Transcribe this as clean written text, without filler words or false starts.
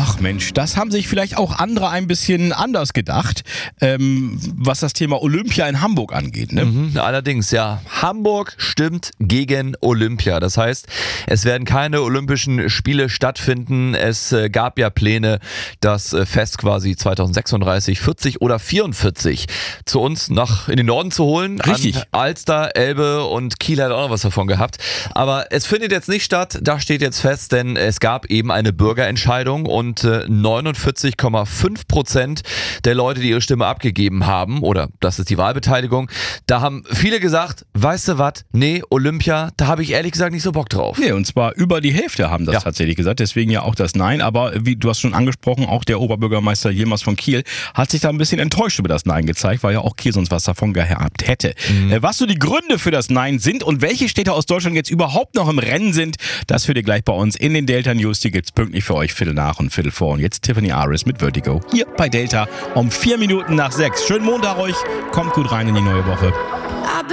Ach Mensch, das haben sich vielleicht auch andere ein bisschen anders gedacht, was das Thema Olympia in Hamburg angeht. Ne? Allerdings, ja. Hamburg stimmt gegen Olympia. Das heißt, es werden keine Olympischen Spiele stattfinden. Es gab ja Pläne, das Fest quasi 2036, 40 oder 44 zu uns nach in den Norden zu holen. Richtig. An Alster, Elbe und Kiel hat auch noch was davon gehabt. Aber es findet jetzt nicht statt. Da steht jetzt fest, denn es gab eben eine Bürgerentscheidung und 49,5% der Leute, die ihre Stimme abgegeben haben, oder das ist die Wahlbeteiligung, da haben viele gesagt, weißt du was, nee, Olympia, da habe ich ehrlich gesagt nicht so Bock drauf. Nee, und zwar über die Hälfte haben das tatsächlich gesagt, deswegen ja auch das Nein, aber wie du hast schon angesprochen, auch der Oberbürgermeister Yilmaz von Kiel hat sich da ein bisschen enttäuscht über das Nein gezeigt, weil ja auch Kiel sonst was davon gehabt hätte. Was so die Gründe für das Nein sind und welche Städte aus Deutschland jetzt überhaupt noch im Rennen sind, das hört ihr gleich bei uns in den Delta News, die gibt's pünktlich für euch Viertel nach und Viertel vor. Und jetzt Tiffany Aris mit Vertigo hier bei Delta um 4 Minuten nach 6. Schönen Montag euch, kommt gut rein in die neue Woche.